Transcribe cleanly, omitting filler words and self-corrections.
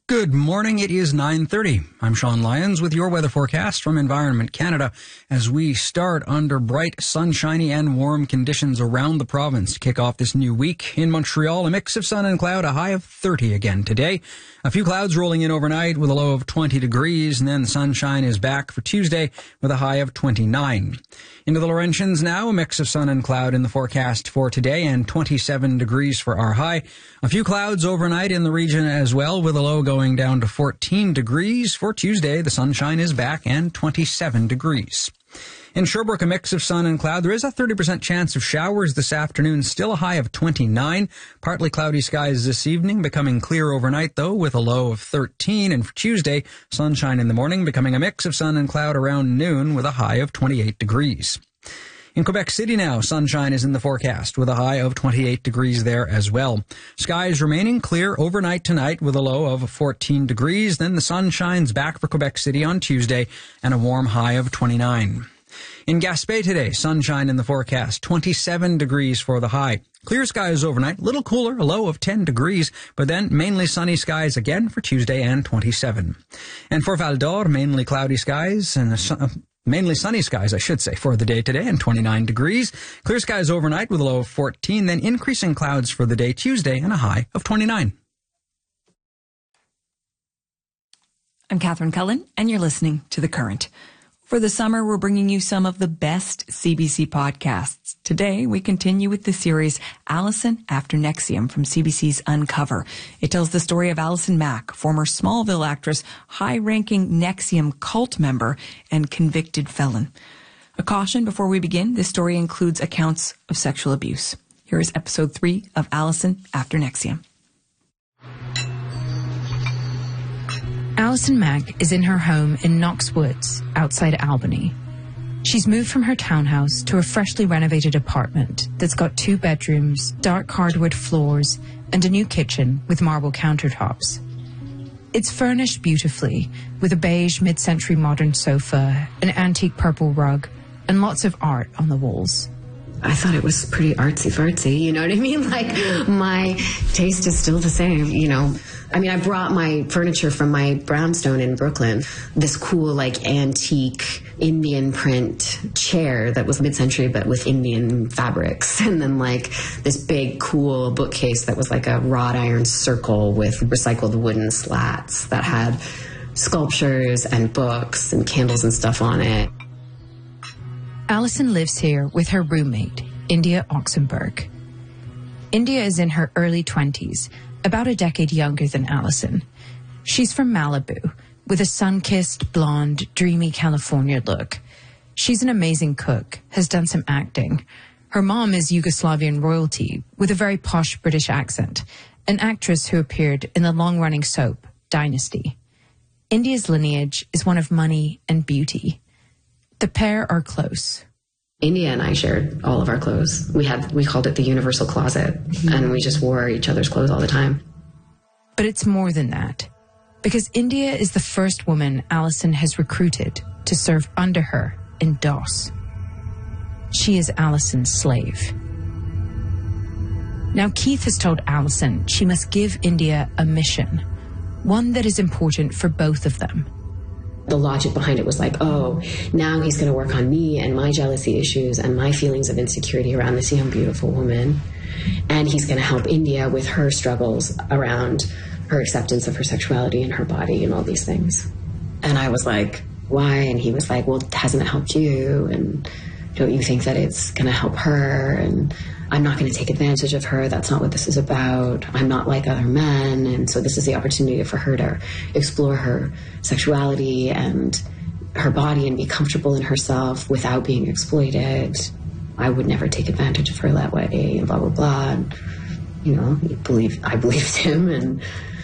Good morning. It is 9:30. I'm Sean Lyons with your weather forecast from Environment Canada as we start under bright, sunshiny and warm conditions around the province to kick off this new week. In Montreal, a mix of sun and cloud, a high of 30 again today. A few clouds rolling in overnight with a low of 20 degrees, and then the sunshine is back for Tuesday with a high of 29. Into the Laurentians now, a mix of sun and cloud in the forecast for today and 27 degrees for our high. A few clouds overnight in the region as well with a low going down to 14 degrees. For Tuesday, the sunshine is back and 27 degrees. In Sherbrooke, a mix of sun and cloud. There is a 30% chance of showers this afternoon, still a high of 29. Partly cloudy skies this evening, becoming clear overnight, though, with a low of 13. And for Tuesday, sunshine in the morning, becoming a mix of sun and cloud around noon with a high of 28 degrees. In Quebec City now, sunshine is in the forecast with a high of 28 degrees there as well. Skies remaining clear overnight tonight with a low of 14 degrees. Then the sun shines back for Quebec City on Tuesday and a warm high of 29. In Gaspé today, sunshine in the forecast, 27 degrees for the high. Clear skies overnight, little cooler, a low of 10 degrees, but then mainly sunny skies again for Tuesday and 27. And for Val d'Or, mainly cloudy skies and mainly sunny skies, I should say, for the day today and 29 degrees. Clear skies overnight with a low of 14, then increasing clouds for the day Tuesday and a high of 29. I'm Catherine Cullen, and you're listening to The Current. For the summer, we're bringing you some of the best CBC podcasts. Today, we continue with the series Alison After NXIVM from CBC's Uncover. It tells the story of Alison Mack, former Smallville actress, high-ranking NXIVM cult member, and convicted felon. A caution before we begin, this story includes accounts of sexual abuse. Here is episode 3 of Alison After NXIVM. Alison Mack is in her home in Knox Woods, outside Albany. She's moved from her townhouse to a freshly renovated apartment that's got 2 bedrooms, dark hardwood floors, and a new kitchen with marble countertops. It's furnished beautifully, with a beige mid-century modern sofa, an antique purple rug, and lots of art on the walls. I thought it was pretty artsy-fartsy, you know what I mean? Like, my taste is still the same, you know. I mean, I brought my furniture from my brownstone in Brooklyn, this cool, like, antique Indian print chair that was mid-century but with Indian fabrics. And then, like, this big, cool bookcase that was like a wrought iron circle with recycled wooden slats that had sculptures and books and candles and stuff on it. Alison lives here with her roommate, India Oxenberg. India is in her early 20s, about a decade younger than Alison. She's from Malibu, with a sun-kissed, blonde, dreamy California look. She's an amazing cook, has done some acting. Her mom is Yugoslavian royalty, with a very posh British accent, an actress who appeared in the long-running soap, Dynasty. India's lineage is one of money and beauty. The pair are close. India and I shared all of our clothes. We called it the universal closet, and we just wore each other's clothes all the time. But it's more than that, because India is the first woman Alison has recruited to serve under her in DOS. She is Alison's slave. Now Keith has told Alison she must give India a mission, one that is important for both of them. The logic behind it was like, oh, now he's going to work on me and my jealousy issues and my feelings of insecurity around this young, beautiful woman. And he's going to help India with her struggles around her acceptance of her sexuality and her body and all these things. And I was like, why? And he was like, well, hasn't it helped you? And don't you think that it's going to help her? And I'm not going to take advantage of her. That's not what this is about. I'm not like other men. And so this is the opportunity for her to explore her sexuality and her body and be comfortable in herself without being exploited. I would never take advantage of her that way, and blah, blah, blah. And, you know, I believed him. And